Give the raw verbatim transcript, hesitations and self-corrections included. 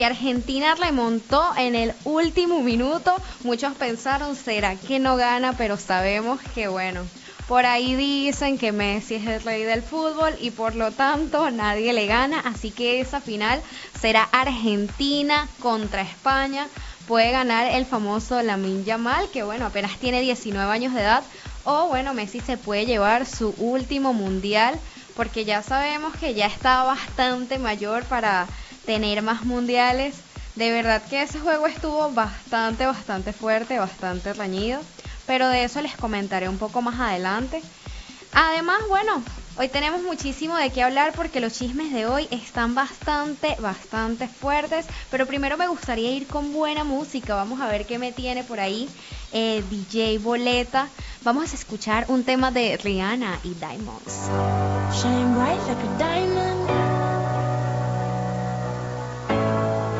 Argentina remontó en el último minuto. Muchos pensaron, ¿será que no gana? Pero sabemos que bueno, por ahí dicen que Messi es el rey del fútbol y por lo tanto nadie le gana. Así que esa final será Argentina contra España. Puede ganar el famoso Lamine Yamal, que bueno, apenas tiene diecinueve años de edad. O bueno, Messi se puede llevar su último mundial, porque ya sabemos que ya está bastante mayor para tener más mundiales. De verdad que ese juego estuvo bastante, bastante fuerte, bastante reñido, pero de eso les comentaré un poco más adelante. Además, bueno, hoy tenemos muchísimo de qué hablar porque los chismes de hoy están bastante, bastante fuertes, pero primero me gustaría ir con buena música. Vamos a ver qué me tiene por ahí eh, D J Boleta. Vamos a escuchar un tema de Rihanna y Diamonds. Shine bright like a diamond.